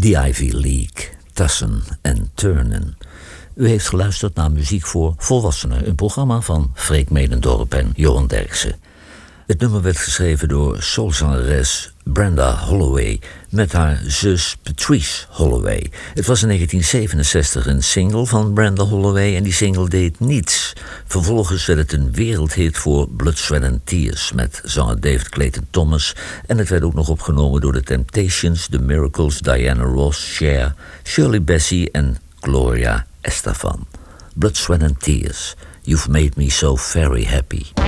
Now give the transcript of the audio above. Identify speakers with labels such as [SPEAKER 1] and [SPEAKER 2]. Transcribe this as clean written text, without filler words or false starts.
[SPEAKER 1] The Ivy League, Tussen en Turnen. U heeft geluisterd naar Muziek voor Volwassenen, een programma van Freek Medendorp en Johan Derksen. Het nummer werd geschreven door soulzangeres Brenda Holloway met haar zus Patrice Holloway. Het was in 1967 een single van Brenda Holloway en die single deed niets. Vervolgens werd het een wereldhit voor Blood, Sweat and Tears met zanger David Clayton Thomas en het werd ook nog opgenomen door The Temptations, The Miracles, Diana Ross, Cher, Shirley Bassey en Gloria Estefan. Blood, Sweat and Tears, You've Made Me So Very Happy.